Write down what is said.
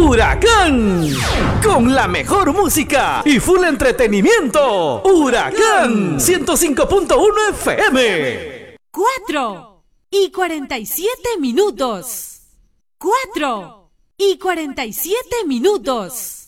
Huracán, con la mejor música y full entretenimiento. Huracán 105.1 FM. 4:47. 4:47.